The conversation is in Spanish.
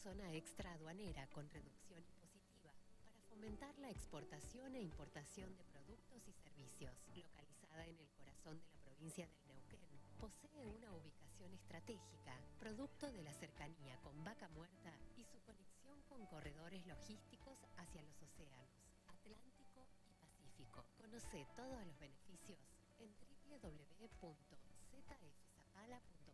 zona extra aduanera con reducción impositiva para fomentar la exportación e importación de productos y servicios. Localizada en el corazón de la provincia del Neuquén, posee una ubicación estratégica, producto de la cercanía con Vaca Muerta y su conexión con corredores logísticos hacia los océanos Atlántico y Pacífico. Conoce todos los beneficios en www.zfzapala.com.